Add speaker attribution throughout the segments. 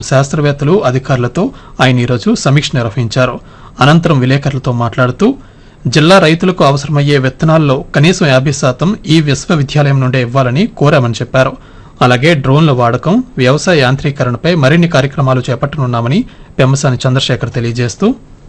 Speaker 1: శాస్త్రవేత్తలు అధికారులతో ఆయన ఈరోజు సమీక్ష నిర్వహించారు. అనంతరం విలేకరులతో మాట్లాడుతూ జిల్లా రైతులకు అవసరమయ్యే విత్తనాల్లో కనీసం 50% ఈ విశ్వవిద్యాలయం నుండే ఇవ్వాలని కోరామని చెప్పారు. అలాగే డ్రోన్ల వాడకం, వ్యవసాయ యాంత్రీకరణపై మరిన్ని కార్యక్రమాలు చేపట్టనున్నామని పెమ్మసాని చంద్రశేఖర్ తెలియజేస్తూ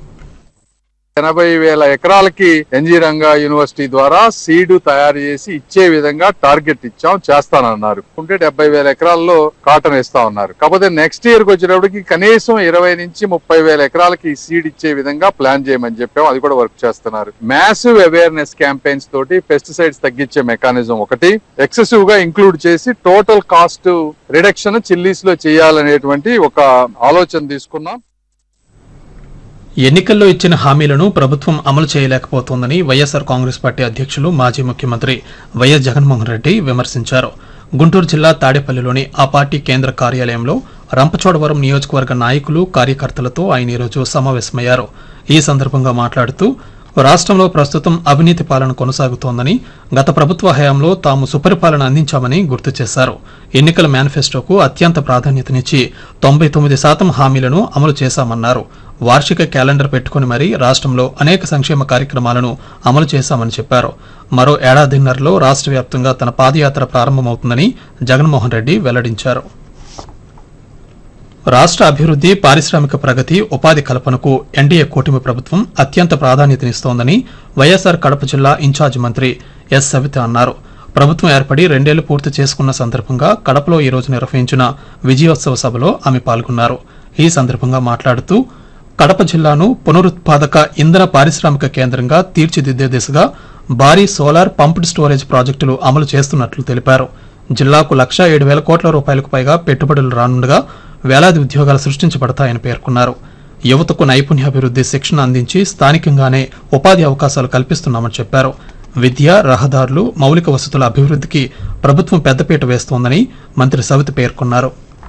Speaker 2: 80,000 ఎకరాలకి ఎన్జీ రంగా యూనివర్సిటీ ద్వారా సీడ్ తయారు చేసి ఇచ్చే విధంగా టార్గెట్ చేస్తానన్నారు. ఉంటే 70,000 ఎకరాల్లో కాటన్ ఇస్తా ఉన్నారు. కాకపోతే నెక్స్ట్ ఇయర్ కి వచ్చేటప్పటికి కనీసం 20 నుంచి 30,000 ఎకరాలకి సీడ్ ఇచ్చే విధంగా ప్లాన్ చేయమని చెప్పాము. అది కూడా వర్క్ చేస్తున్నారు. మ్యాసివ్ అవేర్నెస్ క్యాంపెయిన్స్ తోటి పెస్టిసైడ్స్ తగ్గించే మెకానిజం ఒకటి ఎక్సెసివ్ గా ఇంక్లూడ్ చేసి టోటల్ కాస్ట్ రిడక్షన్ చిల్లీస్ లో చేయాలనేటువంటి ఒక ఆలోచన తీసుకున్నాం.
Speaker 1: ఎన్నికల్లో ఇచ్చిన హామీలను ప్రభుత్వం అమలు చేయలేకపోతోందని వైఎస్సార్ కాంగ్రెస్ పార్టీ అధ్యక్షులు మాజీ ముఖ్యమంత్రి వైఎస్ జగన్మోహన్ రెడ్డి విమర్శించారు. గుంటూరు జిల్లా తాడేపల్లిలోని ఆ పార్టీ కేంద్ర కార్యాలయంలో రంపచోడవరం నియోజకవర్గ నాయకులు, కార్యకర్తలతో ఆయన ఈరోజు సమావేశమయ్యారు. ఈ సందర్భంగా మాట్లాడుతూ రాష్ట్రంలో ప్రస్తుతం అవినీతి పాలన కొనసాగుతోందని, గత ప్రభుత్వ హయాంలో తాము సుపరిపాలన అందించామని గుర్తు చేశారు. ఎన్నికల మేనిఫెస్టోకు అత్యంత ప్రాధాన్యతనిచ్చి 99% హామీలను అమలు చేశామన్నారు. వార్షిక క్యాలెండర్ పెట్టుకుని మరీ రాష్ట్రంలో అనేక సంక్షేమ కార్యక్రమాలను అమలు చేశామని చెప్పారు. మరో ఏడాదిన్నరలో రాష్ట్ర వ్యాప్తంగా తన పాదయాత్ర ప్రారంభమవుతుందని జగన్మోహన్ రెడ్డి వెల్లడించారు. రాష్ట్ర అభివృద్ది, పారిశ్రామిక ప్రగతి, ఉపాధి కల్పనకు ఎన్డీఏ కూటమి ప్రభుత్వం అత్యంత ప్రాధాన్యతనిస్తోందని వైఎస్సార్ కడప జిల్లా ఇన్ఛార్జి మంత్రి ఎస్ సవిత అన్నారు. ప్రభుత్వం ఏర్పడి 2 ఏళ్లు పూర్తి చేసుకున్న సందర్భంగా కడపలో ఈ రోజు నిర్వహించిన విజయోత్సవ సభలో ఆమె పాల్గొన్నారు. ఈ సందర్భంగా మాట్లాడుతూ కడప జిల్లాను పునరుత్పాదక ఇంధన పారిశ్రామిక కేంద్రంగా తీర్చిదిద్దే దిశగా భారీ సోలార్ పంప్డ్ స్టోరేజ్ ప్రాజెక్టులు అమలు చేస్తున్నట్లు తెలిపారు. జిల్లాకు 1,07,000 కోట్ల రూపాయలకు పైగా పెట్టుబడులు రానుండగా వేలాది ఉద్యోగాలు సృష్టించబడతాయని పేర్కొన్నారు. యువతకు నైపుణ్యాభివృద్ది శిక్షణ అందించి స్థానికంగానే ఉపాధి అవకాశాలు కల్పిస్తున్నామని చెప్పారు. విద్య, రహదారులు, మౌలిక వసతుల అభివృద్దికి ప్రభుత్వం పెద్దపీట వేస్తోందని మంత్రి సవిత పేర్కొన్నారు.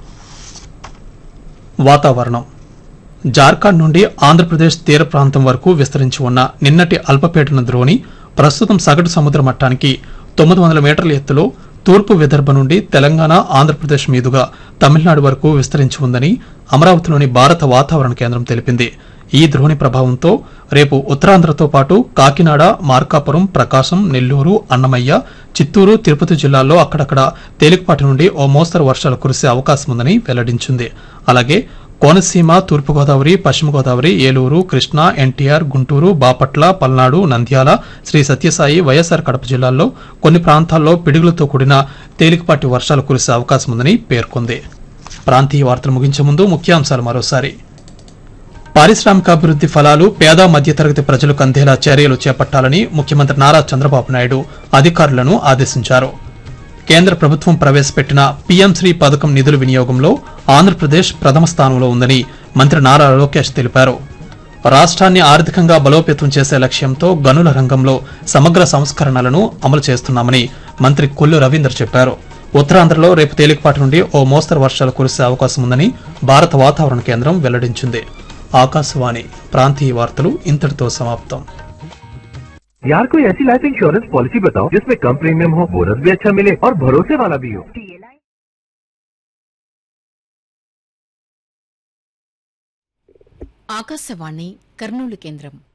Speaker 1: వాతావరణం. జార్ఖండ్ నుండి ఆంధ్రప్రదేశ్ తీర ప్రాంతం వరకు విస్తరించి ఉన్న నిన్నటి అల్పపీడన ద్రోణి ప్రస్తుతం సగటు సముద్ర మట్టానికి 900 మీటర్ల ఎత్తులో తూర్పు విదర్భ నుండి తెలంగాణ, ఆంధ్రప్రదేశ్ మీదుగా తమిళనాడు వరకు విస్తరించి ఉందని అమరావతిలోని భారత వాతావరణ కేంద్రం తెలిపింది. ఈ ద్రోణి ప్రభావంతో రేపు ఉత్తరాంధ్రతో పాటు కాకినాడ, మార్కాపురం, ప్రకాశం, నెల్లూరు, అన్నమయ్య, చిత్తూరు, తిరుపతి జిల్లాల్లో అక్కడక్కడ తేలికపాటి నుండి ఓ మోస్తరు వర్షాలు కురిసే అవకాశం ఉందని వెల్లడించింది. అలాగే కోనసీమ, తూర్పుగోదావరి, పశ్చిమ గోదావరి, ఏలూరు, కృష్ణా, ఎన్టీఆర్, గుంటూరు, బాపట్ల, పల్నాడు, నంద్యాల, శ్రీ సత్యసాయి, వైఎస్సార్ కడప జిల్లాల్లో కొన్ని ప్రాంతాల్లో పిడుగులతో కూడిన తేలికపాటి వర్షాలు కురిసే అవకాశం ఉందని పేర్కొంది. ప్రాంతీయ వార్తలు ముగించే ముందు ముఖ్యాంశాలు మరోసారి. పారిశ్రామికాభివృద్ది ఫలాలు పేద మధ్యతరగతి ప్రజలకు అందేలా చర్యలు చేపట్టాలని ముఖ్యమంత్రి నారా చంద్రబాబు నాయుడు అధికారులను ఆదేశించారు. కేంద్ర ప్రభుత్వం ప్రవేశపెట్టిన పీఎంశ్రీ పథకం నిధుల వినియోగంలో ఆంధ్రప్రదేశ్ ప్రథమ స్థానంలో ఉందని మంత్రి నారా లోకేష్ తెలిపారు. రాష్ట్రాన్ని ఆర్థికంగా బలోపేతం చేసే లక్ష్యంతో గనుల రంగంలో సమగ్ర సంస్కరణలను అమలు చేస్తున్నామని మంత్రి కొల్లు రవీందర్ చెప్పారు. ఉత్తరాంధ్రలో రేపు తేలికపాటి నుండి ఓ మోస్తరు వర్షాలు కురిసే అవకాశం ఉందని భారత వాతావరణ కేంద్రం వెల్లడించింది. ఆకాశవాణి ప్రాంతీయ వార్తలు ఇంతటితో సమాప్తం.
Speaker 3: यार कोई ऐसी लाइफ इंश्योरेंस पॉलिसी बताओ जिसमें कम प्रीमियम हो, बोनस भी अच्छा मिले और भरोसे वाला भी हो।
Speaker 4: ఆకాశవాణి కర్నూలు కేంద్రం.